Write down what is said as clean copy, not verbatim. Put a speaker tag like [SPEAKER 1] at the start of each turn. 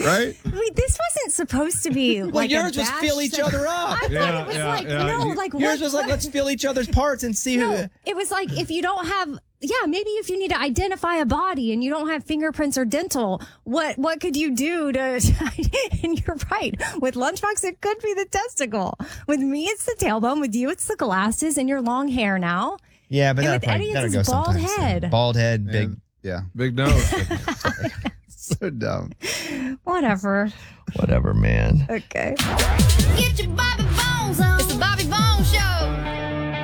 [SPEAKER 1] right?
[SPEAKER 2] Wait, this wasn't supposed to be
[SPEAKER 3] Well,
[SPEAKER 2] like
[SPEAKER 3] yours was fill each other up.
[SPEAKER 2] I thought it was
[SPEAKER 3] Yours was like, let's fill each other's parts and see who.
[SPEAKER 2] No, it was like if you don't have, maybe if you need to identify a body and you don't have fingerprints or dental, what could you do to? And you're right. With Lunchbox, it could be the testicle. With me, it's the tailbone. With you, it's the glasses and your long hair now.
[SPEAKER 3] Yeah, but
[SPEAKER 2] and with Eddie, it's his bald head.
[SPEAKER 3] Bald head, big.
[SPEAKER 1] Yeah, big nose. So dumb.
[SPEAKER 2] Whatever,
[SPEAKER 3] man.
[SPEAKER 2] Okay.
[SPEAKER 4] Get your Bobby Bones on. It's the Bobby Bones